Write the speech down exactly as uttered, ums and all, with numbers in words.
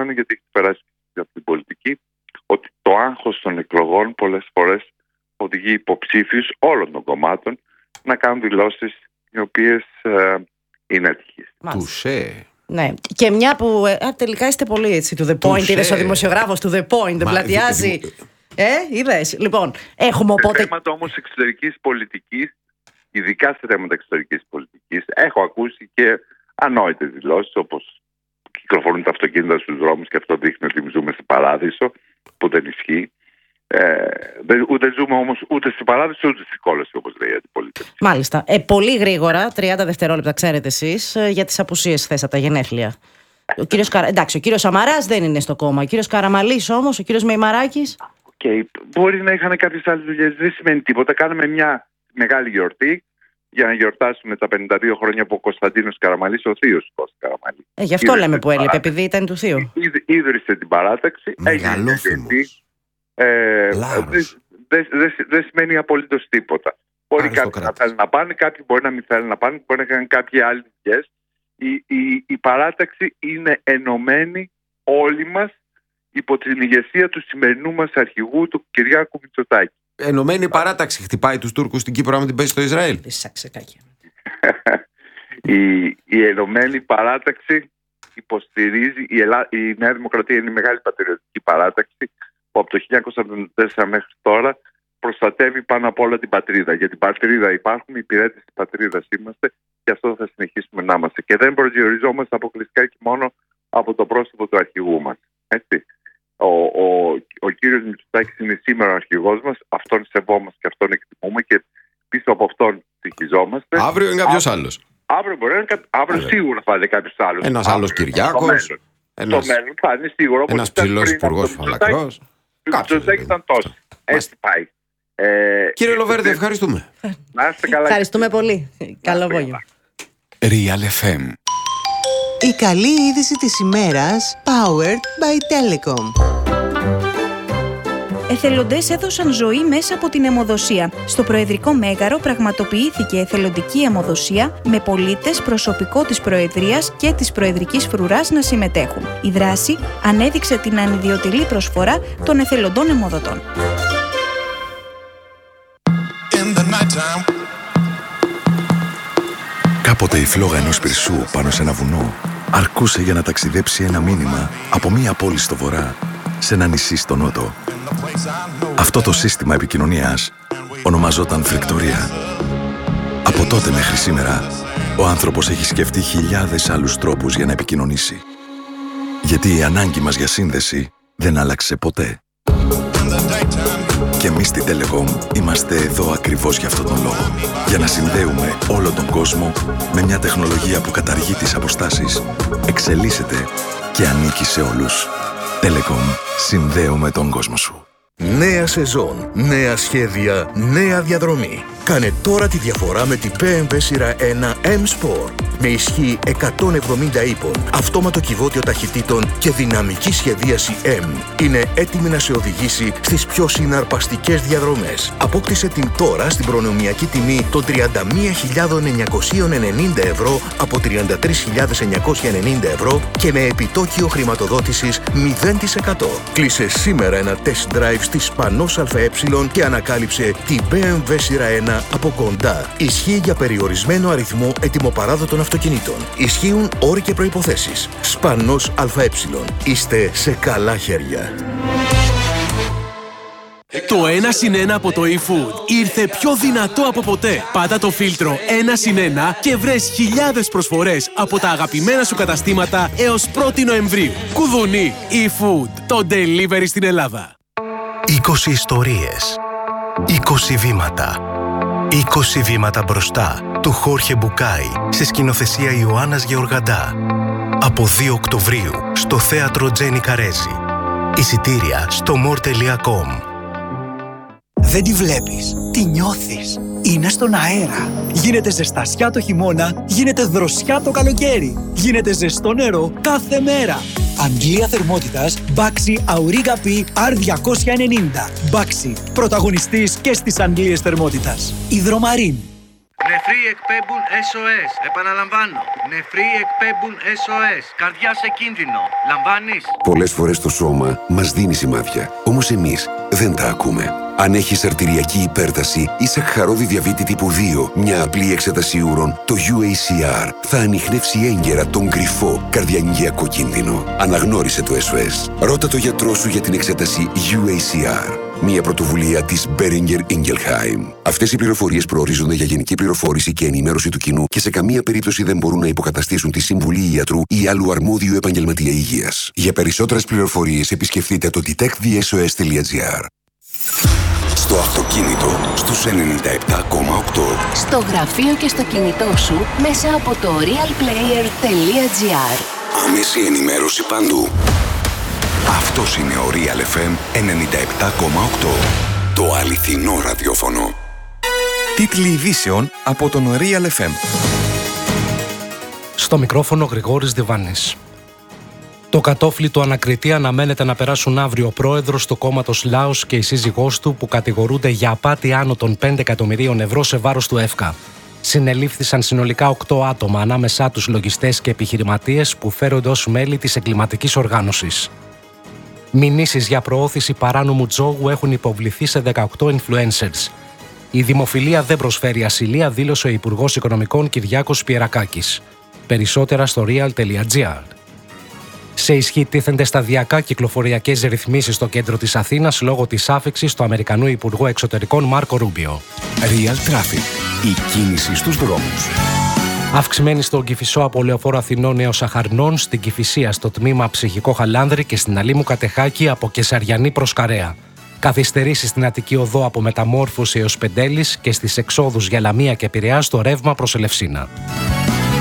δεδομένο, γιατί έχει περάσει από την πολιτική, ότι το άγχος των εκλογών πολλές φορές οδηγεί υποψήφιους όλων των κομμάτων να κάνουν δηλώσεις οι οποίες ε, είναι ατυχείς. Τουσέ. Ναι, και μια που ε, τελικά είστε πολύ έτσι to the point, είδες ο δημοσιογράφος του The Point, δεν πλατιάζει. Ε, είδες. Λοιπόν, έχουμε οπότε... Σε θέματα όμως εξωτερικής πολιτικής, ειδικά σε θέματα εξωτερικής πολιτικής, έχω ακούσει και ανόητες δηλώσεις, όπως κυκλοφορούν τα αυτοκίνητα στους δρόμους και αυτό δείχνει ότι ζούμε σε παράδεισο, που δεν ισχύει. Ε, ούτε ζούμε όμως ούτε στην παράδεισο ούτε στην κόλαση, όπως λέει η αντιπολίτευση. Μάλιστα. Ε, πολύ γρήγορα, τριάντα δευτερόλεπτα, ξέρετε εσείς, για τις απουσίες χθες από τα γενέθλια. Ο κύριος Καρα... Εντάξει, ο κύριος Σαμαράς δεν είναι στο κόμμα. Ο κύριος Καραμαλής όμως, ο κύριος Μεϊμαράκης. Okay. Μπορεί να είχαν κάποιες άλλες δουλειές, δεν σημαίνει τίποτα. Κάναμε μια μεγάλη γιορτή για να γιορτάσουμε τα πενήντα δύο χρόνια από ο Κωνσταντίνος Καραμαλής, ο θείος του Κώστα Καραμαλή. Ε, γι' αυτό λέμε που έλειπε, επειδή ήταν του θείου. Ίδρυσε την παράταξη. Μεγαλόφημος. Ε, δεν δε, δε, δε σημαίνει απολύτως τίποτα. Μπορεί κάποιοι να θέλουν να πάνε, κάποιοι μπορεί να μην θέλουν να πάνε, μπορεί να κάνουν κάποιοι άλλοι δουλειές. Η, η, η παράταξη είναι ενωμένη όλοι μας υπό την ηγεσία του σημερινού μας αρχηγού, του Κυριάκου Μητσοτάκη. Ενωμένη παράταξη χτυπάει τους Τούρκους στην Κύπρο, άμα την πέσει στο Ισραήλ. η, η ενωμένη παράταξη υποστηρίζει, η, Ελλάδα, η Νέα Δημοκρατία είναι η μεγάλη πατριωτική παράταξη που από το χίλια εννιακόσια εβδομήντα τέσσερα μέχρι τώρα προστατεύει πάνω απ' όλα την πατρίδα. Για την πατρίδα υπάρχουμε, οι υπηρέτες της πατρίδας είμαστε και αυτό θα συνεχίσουμε να είμαστε. Και δεν προσδιοριζόμαστε αποκλειστικά και μόνο από το πρόσωπο του αρχηγού μας. Έτσι. Ο, ο, ο κύριος Μητσοτάκης είναι σήμερα ο αρχηγός μας, αυτόν σεβόμαστε και αυτόν εκτιμούμε και πίσω από αυτόν στοιχιζόμαστε. Αύριο είναι κάποιος άλλος. Αύριο, μπορεί να είναι, αύριο σίγουρα θα είναι κάποιος άλλος. Ένας άλλος Κυριάκος. Στο μέλλον, μέλλον θα είναι σίγουρα. Ένας ψηλός υπουργός φαλακρός. Ο Μητσοτάκης ήταν τόσο. Έτσι πάει. Ε, Κύριε Λοβέρδη, ευχαριστούμε. Να είστε καλά. Ευχαριστούμε πολύ. Καλό απόγευμα. Real εφ εμ. Η καλή είδηση της ημέρας, powered by Telecom. Εθελοντές έδωσαν ζωή μέσα από την αιμοδοσία. Στο Προεδρικό Μέγαρο πραγματοποιήθηκε εθελοντική αιμοδοσία με πολίτες, προσωπικό της Προεδρίας και της Προεδρικής Φρουράς να συμμετέχουν. Η δράση ανέδειξε την ανιδιοτελή προσφορά των εθελοντών αιμοδοτών. Κάποτε η φλόγα ενός πυρσού πάνω σε ένα βουνό αρκούσε για να ταξιδέψει ένα μήνυμα από μία πόλη στο βορρά σε ένα νησί στο νότο. Αυτό το σύστημα επικοινωνίας ονομαζόταν φρικτορία. Από τότε μέχρι σήμερα, ο άνθρωπος έχει σκεφτεί χιλιάδες άλλους τρόπους για να επικοινωνήσει. Γιατί η ανάγκη μας για σύνδεση δεν άλλαξε ποτέ. Και εμείς στη Telecom είμαστε εδώ ακριβώς για αυτόν τον λόγο. Για να συνδέουμε όλο τον κόσμο με μια τεχνολογία που καταργεί τις αποστάσεις, εξελίσσεται και ανήκει σε όλους. Telecom. Συνδέουμε τον κόσμο σου. Νέα σεζόν, νέα σχέδια, νέα διαδρομή. Κάνε τώρα τη διαφορά με την μπι εμ ντάμπλιου σειρά ένα M-Sport. Με ισχύ εκατόν εβδομήντα ύπων, αυτόματο κυβότιο ταχυτήτων και δυναμική σχεδίαση M. Είναι έτοιμη να σε οδηγήσει στις πιο συναρπαστικές διαδρομές. Απόκτησε την τώρα στην προνομιακή τιμή των τριάντα μία χιλιάδες εννιακόσια ενενήντα ευρώ από τριάντα τρεις χιλιάδες εννιακόσια ενενήντα ευρώ και με επιτόκιο χρηματοδότησης μηδέν τοις εκατό. Κλείσε σήμερα ένα test drive στη Σπανός ΑΕ και ανακάλυψε την μπι εμ ντάμπλιου σειρά ένα από κοντά. Ισχύει για περιορισμένο αριθμό ετοιμοπαράδοτων αυτοκινήτων. Ισχύουν όροι και προϋποθέσεις. Σπανός ΑΕ. Είστε σε καλά χέρια. Το ένα συν ένα από το eFood ήρθε πιο δυνατό από ποτέ. Πάτα το φίλτρο ένα συν ένα και βρες χιλιάδες προσφορές από τα αγαπημένα σου καταστήματα έως πρώτη Νοεμβρίου. Κουδουνί eFood, το delivery στην Ελλάδα. είκοσι ιστορίες, είκοσι βήματα. είκοσι βήματα μπροστά του Χόρχε Μπουκάη σε σκηνοθεσία Ιωάννας Γεωργαντά. Από δύο Οκτωβρίου στο θέατρο Τζένι Καρέζη. Εισιτήρια στο μορ τελεία κομ. Δεν τη βλέπεις, τη νιώθεις. Είναι στον αέρα. Γίνεται ζεστασιά το χειμώνα, γίνεται δροσιά το καλοκαίρι. Γίνεται ζεστό νερό κάθε μέρα. Αγγλία θερμότητας Baxi Auriga P αρ διακόσια ενενήντα. Baxi, πρωταγωνιστής και στις αγγλίες θερμότητας. Υδρομαρίν. Νεφροί εκπέμπουν ες ο ες. Επαναλαμβάνω. Νεφροί εκπέμπουν ες ο ες. Καρδιά σε κίνδυνο. Λαμβάνεις? Πολλές φορές το σώμα μας δίνει σημάδια. Όμως εμείς δεν τα ακούμε. Αν έχεις αρτηριακή υπέρταση ή σαχαρώδη διαβήτη τύπου δύο, μια απλή εξέταση ούρων, το γιου έι σι αρ θα ανιχνεύσει έγκαιρα τον κρυφό καρδιαγγειακό κίνδυνο. Αναγνώρισε το ες ο ες. Ρώτα το γιατρό σου για την εξέταση γιου έι σι αρ. Μια πρωτοβουλία της Boehringer Ingelheim. Αυτές οι πληροφορίες προορίζονται για γενική πληροφόρηση και ενημέρωση του κοινού και σε καμία περίπτωση δεν μπορούν να υποκαταστήσουν τη συμβουλή ιατρού ή άλλου αρμόδιου επαγγελματία υγείας. Για περισσότερες πληροφορίες επισκεφτείτε το detect the s o s dot g r. Στο αυτοκίνητο, στους ενενήντα επτά κόμμα οκτώ. Στο γραφείο και στο κινητό σου, μέσα από το realplayer τελεία τζι αρ. Άμεση ενημέρωση παντού. Αυτός είναι ο Real εφ εμ ενενήντα επτά κόμμα οκτώ. Το αληθινό ραδιόφωνο. Τίτλοι ειδήσεων από τον Real εφ εμ. Στο μικρόφωνο Γρηγόρης Διβάνης. Το κατόφλι του ανακριτή αναμένεται να περάσουν αύριο ο πρόεδρος του κόμματος Λάος και η σύζυγός του που κατηγορούνται για απάτη άνω των πέντε εκατομμυρίων ευρώ σε βάρος του ΕΦΚΑ. Συνελήφθησαν συνολικά οκτώ άτομα, ανάμεσά τους λογιστές και επιχειρηματίες που φέρονται ως μέλη της εγκληματικής οργάνωσης. Μηνύσεις για προώθηση παράνομου τζόγου έχουν υποβληθεί σε δεκαοκτώ influencers. Η δημοφιλία δεν προσφέρει ασυλία, δήλωσε ο Υπουργός Οικονομικών Κυριάκος Πιερακάκης. Περισσότερα στο real τελεία τζι αρ. Σε ισχύ τίθενται σταδιακά κυκλοφοριακές ρυθμίσεις στο κέντρο της Αθήνας λόγω της άφιξης του Αμερικανού Υπουργού Εξωτερικών Μάρκο Ρούμπιο. Real Traffic. Η κίνηση στους δρόμους. Αυξημένη στον Κηφισό από Λεωφόρο Αθηνών έως Αχαρνών, στην Κηφισία στο τμήμα Ψυχικό Χαλάνδρη και στην Αλήμου Κατεχάκη από Κεσαριανή προς Καρέα. Καθυστερήσεις στην Αττική Οδό από Μεταμόρφωση έως Πεντέλης και στις εξόδους για Λαμία και Πειραιά στο ρεύμα προς Ελευσίνα.